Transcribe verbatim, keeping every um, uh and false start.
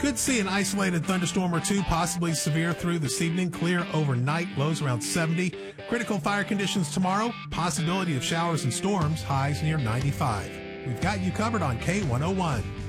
Could see an isolated thunderstorm or two, possibly severe through this evening. Clear overnight, lows around seventy. Critical fire conditions tomorrow. Possibility of showers and storms, highs near ninety-five. We've got you covered on K one oh one.